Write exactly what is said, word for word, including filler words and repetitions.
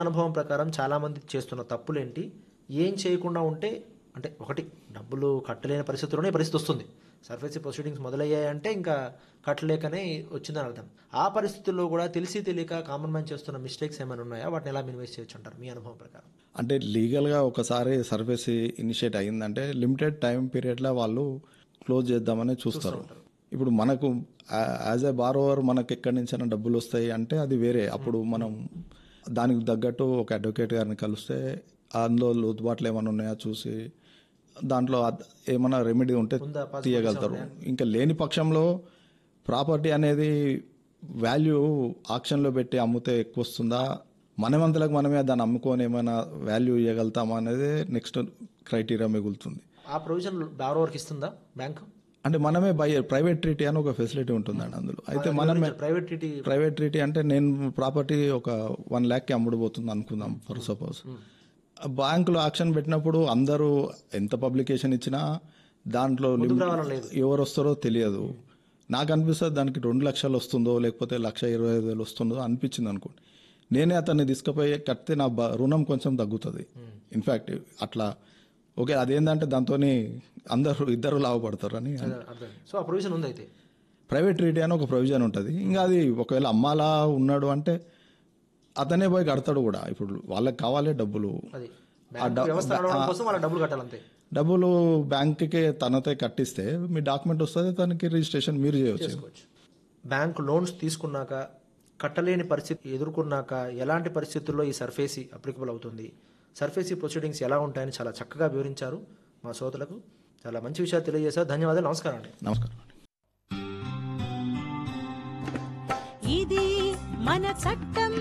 అనుభవం ప్రకారం చాలామంది చేస్తున్న తప్పులేంటి? ఏం చేయకుండా ఉంటే అంటే ఒకటి డబ్బులు కట్టలేని పరిస్థితుల్లోనే ఈ పరిస్థితి వస్తుంది. సర్ఫేసీ ప్రొసీడింగ్స్ మొదలయ్యాయంటే ఇంకా కట్టలేకనే వచ్చిందని అర్థం. ఆ పరిస్థితుల్లో కూడా తెలిసి తెలియక కామన్ మ్యాన్ చేస్తున్న మిస్టేక్స్ ఏమైనా ఉన్నాయా? వాటిని ఎలా మినిమైజ్ చేయొచ్చు అంటారు మీ అనుభవం ప్రకారం? అంటే లీగల్గా ఒకసారి సర్వీస్ ఇనిషియేట్ అయ్యిందంటే లిమిటెడ్ టైం పీరియడ్లో వాళ్ళు క్లోజ్ చేద్దామని చూస్తారు. ఇప్పుడు మనకు యాజ్ ఏ బారోవర్ మనకు ఎక్కడి నుంచైనా డబ్బులు వస్తాయి అంటే అది వేరే. అప్పుడు మనం దానికి తగ్గట్టు ఒక అడ్వకేట్ గారిని కలిస్తే అందులో లోతుబాట్లు ఏమైనా ఉన్నాయా చూసి దాంట్లో అద్- ఏమైనా రెమెడీ ఉంటే ఉందా? possibilities తీయగలుగుతారు. ఉన్నాయా? ఇంకా లేని పక్షంలో ప్రాపర్టీ అనేది వాల్యూ ఆక్షన్లో పెట్టి అమ్మితే ఎక్కువ వస్తుందా, మనమంతలకు మనమే దాన్ని అమ్ముకొని ఏమైనా వాల్యూ ఇవ్వగలుగుతామా అనేది నెక్స్ట్ క్రైటీరియా మిగులుతుంది. ఆ ప్రొవిజన్ బారోవర్కి ఇస్తుందా బ్యాంకు? అంటే మనమే బై ప్రైవేట్ ట్రీటీ అని ఒక ఫెసిలిటీ ఉంటుందండి అందులో. అయితే మనమే ప్రైవేట్ ట్రీటీ ప్రైవేట్ ట్రీటీ అంటే నేను ప్రాపర్టీ ఒక వన్ ల్యాక్కి అమ్ముడుపోతుంది అనుకుందాం ఫర్ సపోజ్. బ్యాంకులో ఆక్షన్ పెట్టినప్పుడు అందరూ ఎంత పబ్లికేషన్ ఇచ్చినా దాంట్లో లిమిట్ రావాలని లేదు. ఎవరు వస్తారో తెలియదు. నాకు అనిపిస్తుంది దానికి రెండు లక్షలు వస్తుందో లేకపోతే లక్ష ఇరవై ఐదు వేలు వస్తుందో అనిపించింది అనుకోండి. నేనే అతన్ని తీసుకుపోయి కడితే నా బ- రుణం కొంచెం తగ్గుతుంది. ఇన్ఫ్యాక్ట్ అట్లా ఓకే అదేంటంటే దాంతో అందరూ ఇద్దరు లాభపడతారు అని. అర్థం. సో ఆ ప్రొవిజన్ ఉంది అయితే. ప్రైవేట్ ట్రీటీ అని ఒక ప్రొవిజన్ ఉంటుంది. ఇంకా అది ఒకవేళ అమ్మాలా ఉన్నాడు అంటే అతనే పోయి కడతాడు కూడా. ఇప్పుడు వాళ్ళకి కావాలి డబ్బులు, అది బ్యాంకు వ్యవస్థ నడవడం కోసం వాళ్ళ డబ్బులు కట్టాలంతే. డబ్బులు బ్యాంకుకి తనతో కట్టిస్తే మీ డాక్యుమెంట్ వస్తుంది, తనకి రిజిస్ట్రేషన్ మీరు చేయవచ్చు. చేసుకోవచ్చు. బ్యాంకు లోన్స్ తీసుకున్నాక కట్టలేని పరిస్థితి ఎదుర్కొన్నాక ఎలాంటి పరిస్థితుల్లో ఈ సర్ఫేసీ అప్లికబుల్ అవుతుంది, సర్ఫేసీ ప్రొసీడింగ్స్ ఎలా ఉంటాయని చాలా చక్కగా వివరించారు మా శ్రోతలకు. చాలా మంచి విషయాలు తెలియజేశారు. ధన్యవాదాలు. నమస్కారం అండి. నమస్కారం. ఇది మన చట్టం.